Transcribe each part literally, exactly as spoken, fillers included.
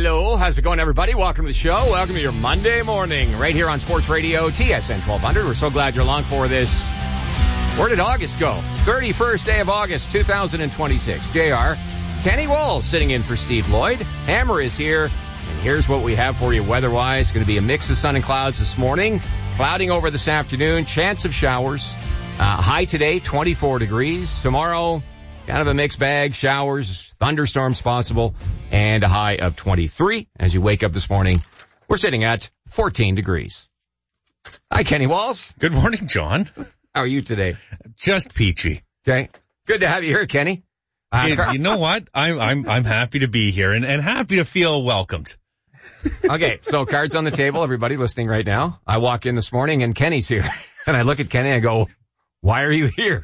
Hello, how's it going, everybody? Welcome to the show. Welcome to your Monday morning right here on Sports Radio T S N twelve hundred. We're so glad you're along for this. Where did August go? thirty-first day of August, two thousand twenty-six. J R, Kenny Walls sitting in for Steve Lloyd. Hammer is here, and here's what we have for you weather-wise. It's going to be a mix of sun and clouds this morning. Clouding over this afternoon. Chance of showers. Uh, high today, twenty-four degrees. Tomorrow, kind of a mixed bag. Showers, thunderstorms possible, and a high of twenty-three. As you wake up this morning, we're sitting at fourteen degrees. Hi, Kenny Walls. Good morning, John. How are you today? Just peachy. Okay. Good to have you here, Kenny. Uh, you, you know what? I'm I'm I'm happy to be here and, and happy to feel welcomed. Okay, so cards on the table, everybody listening right now. I walk in this morning and Kenny's here. And I look at Kenny and I go, why are you here?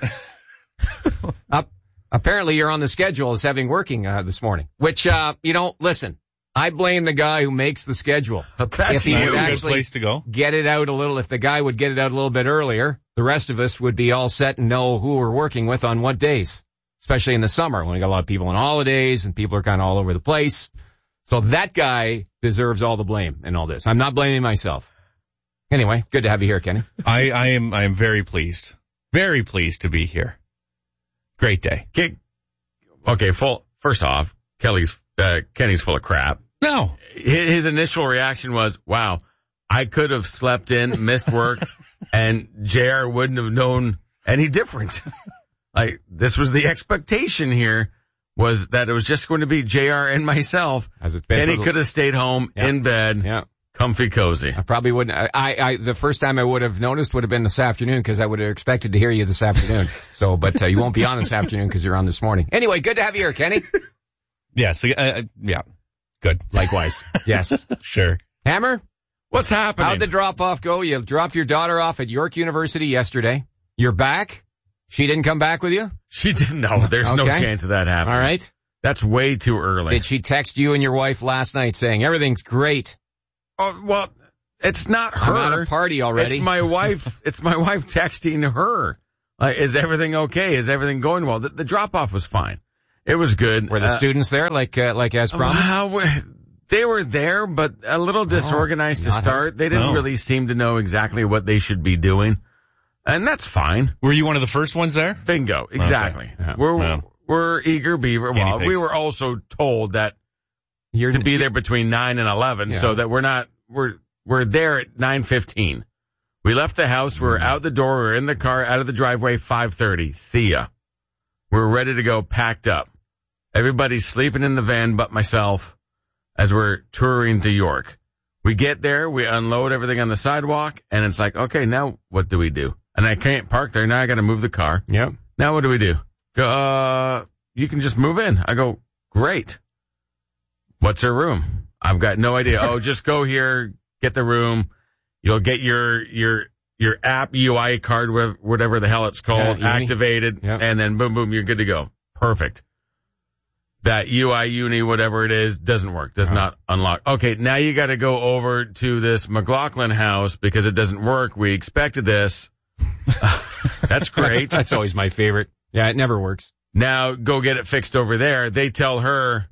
uh, apparently you're on the schedule as having working uh, this morning. Which, uh, you know, listen, I blame the guy who makes the schedule. That's if he would a actually good place to go. Get it out a little, if the guy would get it out a little bit earlier, the rest of us would be all set and know who we're working with on what days. Especially in the summer when we got a lot of people on holidays and people are kind of all over the place. So that guy deserves all the blame in all this. I'm not blaming myself. Anyway, good to have you here, Kenny. I, I am I am very pleased. Very pleased to be here. Great day. Okay, okay full, first off, Kelly's, uh, Kenny's full of crap. No. His, his initial reaction was, wow, I could have slept in, missed work, and J R wouldn't have known any different. Like, this was the expectation here, was that it was just going to be J R and myself. As it's been Kenny the... could have stayed home yeah. in bed. Yeah. Comfy cozy. I probably wouldn't. I, I, the first time I would have noticed would have been this afternoon because I would have expected to hear you this afternoon. So, but uh, you won't be on this afternoon because you're on this morning. Anyway, good to have you here, Kenny. Yes. Uh, yeah. Good. Likewise. Yes. Sure. Hammer, what's happening? how'd the drop off go? You dropped your daughter off at York University yesterday. You're back. She didn't come back with you? She didn't know. There's okay. no chance of that happening. All right. That's way too early. Did she text you and your wife last night saying everything's great? Oh, well, it's not her. I'm at a party already. It's my wife. It's my wife texting her. Like, is everything okay? Is everything going well? The, the drop off was fine. It was good. Were the uh, students there, like uh, like as promised? Well, they were there, but a little disorganized oh, to start. They didn't no. really seem to know exactly what they should be doing, and that's fine. Were you one of the first ones there? Bingo, exactly. Okay. Yeah. We're yeah. we're eager beaver. Guinea Well, pigs. we were also told that You're to be there between nine and eleven, Yeah. so that we're not we're we're there at nine fifteen. We left the house. We're out the door. We're in the car, out of the driveway, five thirty. See ya. We're ready to go, packed up. Everybody's sleeping in the van but myself as we're touring to York. We get there, we unload everything on the sidewalk, and it's like, okay, now what do we do? And I can't park there. Now I got to move the car. Yep. Now what do we do? Go, uh, you can just move in. I go, great. What's her room? I've got no idea. Oh, just go here, get the room. You'll get your your your app U I card, whatever the hell it's called, Yeah, Uni. activated, Yep. and then boom, boom, you're good to go. Perfect. That U I Uni, whatever it is, doesn't work. Does Oh. not unlock. Okay, now you got to go over to this McLaughlin house because it doesn't work. We expected this. That's great. That's, that's always my favorite. Yeah, it never works. Now go get it fixed over there. They tell her,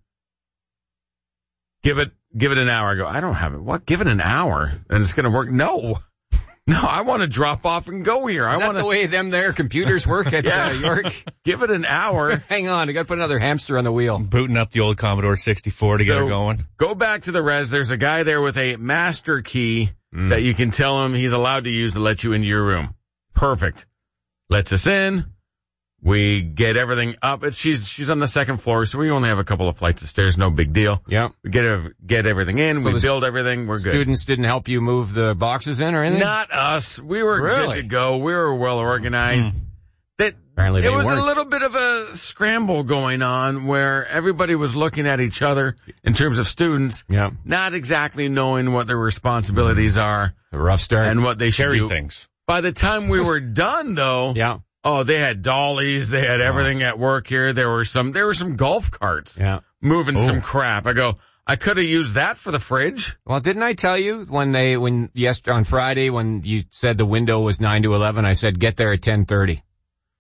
give it, give it an hour. I go, I don't have it. What? Give it an hour and it's going to work? No, no, I want to drop off and go here. Is I that want the to way them their computers work at Yeah. uh, York? give it an hour. Hang on, I got to put another hamster on the wheel. Booting up the old Commodore sixty-four to get So- her going. Go back to the res. There's a guy there with a master key Mm. that you can tell him he's allowed to use to let you into your room. Perfect. Lets us in. We get everything up. It's, she's she's on the second floor, so we only have a couple of flights of stairs. No big deal. Yep. We get ev- get everything in. So we the build everything. We're good. Students didn't help you move the boxes in or anything? Not us. We were Really? good to go. We were well organized. That Apparently it they was weren't. a little bit of a scramble going on where everybody was looking at each other in terms of students, Yeah. not exactly knowing what their responsibilities are A rough start. and what they should Carry do. things. By the time we were done, though, yeah. oh, they had dollies, they had everything at work here. There were some, there were some golf carts Yeah. moving Oh. some crap. I go, I could have used that for the fridge. Well, didn't I tell you when they, when, yes, on Friday when you said the window was nine to eleven, I said get there at ten thirty.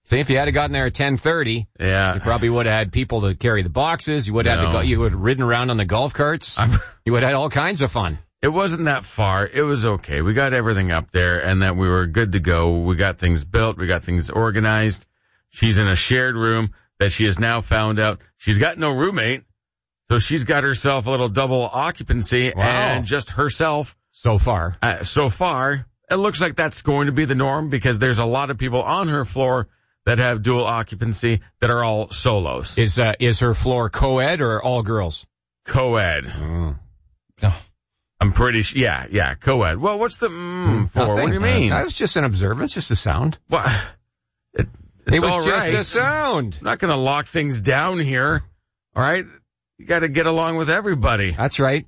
See, if you had gotten there at ten thirty, Yeah. you probably would have had people to carry the boxes. You would have No. had to go, you would have ridden around on the golf carts. I'm- You would have had all kinds of fun. It wasn't that far. It was okay. We got everything up there, and then we were good to go. We got things built. We got things organized. She's in a shared room that she has now found out she's got no roommate, so she's got herself a little double occupancy Wow. and just herself. So far. Uh, so far, it looks like that's going to be the norm because there's a lot of people on her floor that have dual occupancy that are all solos. Is uh, is her floor co-ed or all girls? Co-ed. Mm. Oh. I'm pretty sure. Yeah, yeah, co-ed. Well, what's the mm for? What do you mean? That was just an observance, just a sound. Well, it, it's It was all just right. a sound. I'm not going to lock things down here. All right? You got to get along with everybody. That's right.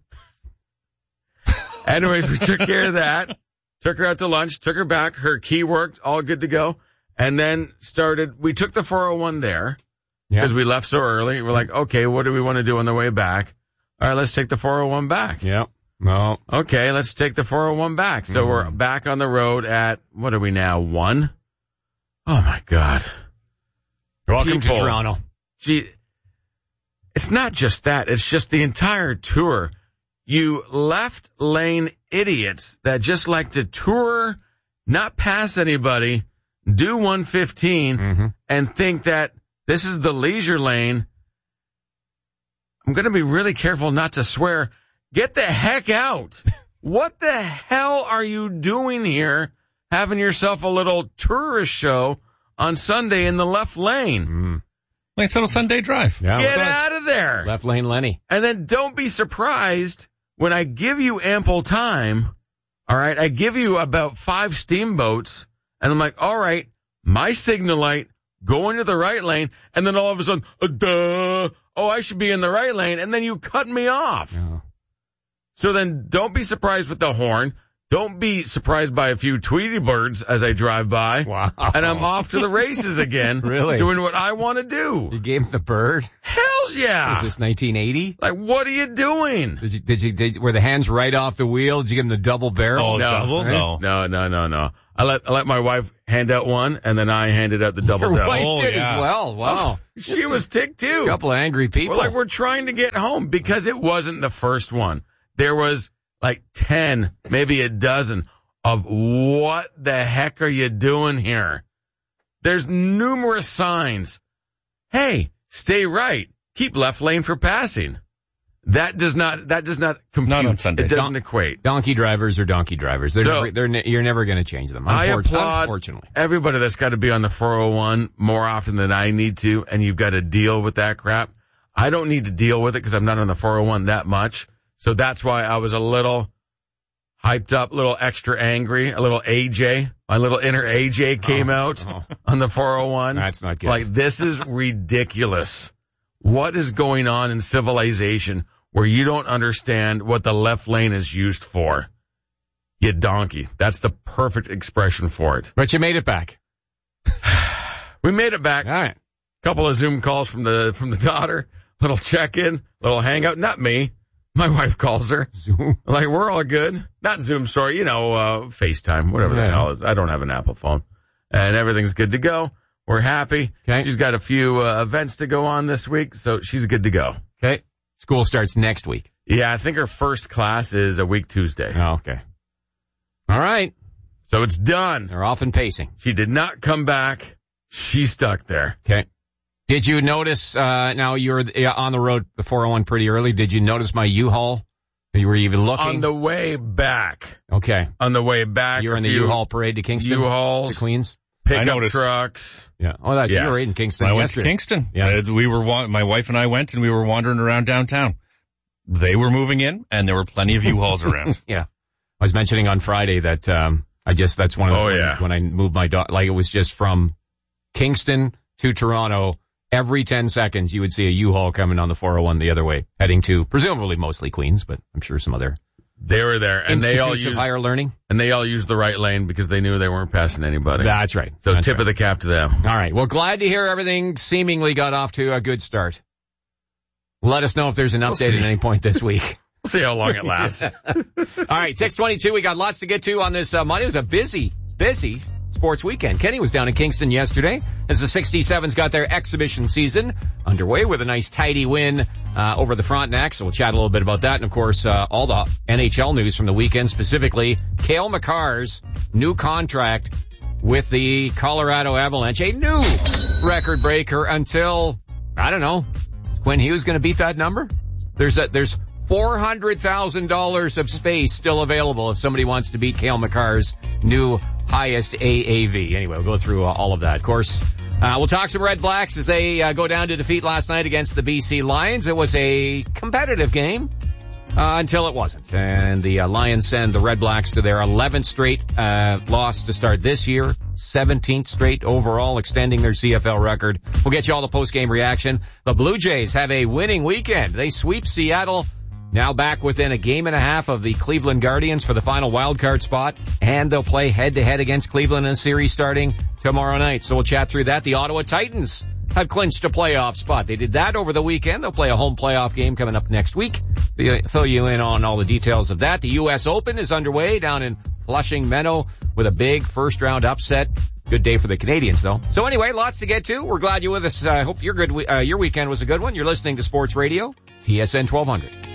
Anyways, we took care of that. Took her out to lunch. Took her back. Her key worked. All good to go. And then started, we took the four oh one there Yeah. because we left so early. We're like, okay, what do we want to do on the way back? All right, let's take the four oh one back. Yeah. No. Okay, let's take the four oh one back. So Mm. we're back on the road at, what are we now, one? Oh, my God. Welcome People. to Toronto. Gee, it's not just that. It's just the entire tour. You left lane idiots that just like to tour, not pass anybody, do one fifteen, Mm-hmm. and think that this is the leisure lane. I'm going to be really careful not to swear. Get the heck out. What the hell are you doing here having yourself a little tourist show on Sunday in the left lane? Mm. Nice little Sunday drive. Yeah. Get what's up? out of there. Left lane Lenny. And then don't be surprised when I give you ample time. All right. I give you about five steamboats and I'm like, all right, my signal light, go into the right lane. And then all of a sudden, uh, duh, oh, I should be in the right lane. And then you cut me off. Yeah. So then don't be surprised with the horn. Don't be surprised by a few Tweety birds as I drive by. Wow. And I'm off to the races again. Really? Doing what I want to do. You gave him the bird? Hells yeah. Was this nineteen eighty? Like, what are you doing? Did you, did you, did, were the hands right off the wheel? Did you give him the double barrel? Oh, No. double? Right? No. No, no, no, no. I let I let my wife hand out one, and then I handed out the double Your double. wife Oh, did yeah. as well. Wow. She was ticked too. A couple of angry people. We're like, we're trying to get home because it wasn't the first one. There was like ten, maybe a dozen of what the heck are you doing here? There's numerous signs. Hey, stay right. Keep left lane for passing. That does not, that does not compute. Not on Sundays. It doesn't Don- equate. Donkey drivers are donkey drivers. They're So- never, they're ne- you're never going to change them. I Unfor- applaud Unfortunately. everybody that's got to be on the four oh one more often than I need to, and you've got to deal with that crap. I don't need to deal with it because I'm not on the four oh one that much. So that's why I was a little hyped up, a little extra angry, a little A J. My little inner A J came Oh, out oh. on the four oh one. That's not good. Like, this is ridiculous. What is going on in civilization where you don't understand what the left lane is used for? You donkey. That's the perfect expression for it. But you made it back. We made it back. All right. Couple of Zoom calls from the from the daughter. Little check-in, little hangout. Not me. My wife calls her. Zoom. Like, we're all good. Not Zoom, sorry. You know, uh, FaceTime, whatever the Yeah. hell it is. I don't have an Apple phone. And everything's good to go. We're happy. Okay. She's got a few uh, events to go on this week, so she's good to go. Okay. School starts next week. Yeah, I think her first class is a week Tuesday. Oh, okay. All right. So it's done. They're off and pacing. She did not come back. She's stuck there. Okay. Did you notice, uh, now you were uh, on the road, the four oh one pretty early. Did you notice my U-Haul? You were even looking? On the way back. Okay. On the way back. You were in a the few U-Haul parade to Kingston? U-Hauls. To Queens? Pickup I noticed. trucks. Yeah. Oh, that, Yes. you were in Kingston I went to yesterday. Kingston. Yeah. Uh, we were wa- my wife and I went and we were wandering around downtown. They were moving in and there were plenty of U-Hauls around. Yeah. I was mentioning on Friday that, um, I just, that's one of the Oh, things yeah. when I moved my dog, like it was just from Kingston to Toronto. Every ten seconds you would see a U-Haul coming on the four oh one the other way, heading to presumably mostly Queens, but I'm sure some other They were there, and they all institutes of used higher learning. and they all used the right lane because they knew they weren't passing anybody. That's right. so That's tip right. of the cap to them. All right. Well, glad to hear everything seemingly got off to a good start. Let us know if there's an update see. at any point this week. We'll see how long it lasts. All right. six twenty-two. We got lots to get to on this uh, Monday. It was a busy, busy sports weekend. Kenny was down in Kingston yesterday as the sixty-sevens got their exhibition season underway with a nice tidy win uh, over the Frontenac. So we'll chat a little bit about that. And, of course, uh, all the N H L news from the weekend, specifically Cale Makar's new contract with the Colorado Avalanche, a new record breaker until, I don't know, when he was going to beat that number. There's a, there's four hundred thousand dollars of space still available if somebody wants to beat Cale Makar's new highest A A V. Anyway, we'll go through uh, all of that. Of course, uh, we'll talk some Red Blacks as they uh, go down to defeat last night against the B C Lions. It was a competitive game uh, until it wasn't. And the uh, Lions send the Red Blacks to their eleventh straight uh, loss to start this year, seventeenth straight overall, extending their C F L record. We'll get you all the post-game reaction. The Blue Jays have a winning weekend. They sweep Seattle. Now back within a game and a half of the Cleveland Guardians for the final wildcard spot, and they'll play head-to-head against Cleveland in a series starting tomorrow night. So we'll chat through that. The Ottawa Titans have clinched a playoff spot. They did that over the weekend. They'll play a home playoff game coming up next week. Fill you in on all the details of that. The U S Open is underway down in Flushing Meadow with a big first-round upset. Good day for the Canadians, though. So anyway, lots to get to. We're glad you're with us. I uh, hope your good we- uh, your weekend was a good one. You're listening to Sports Radio, T S N twelve hundred.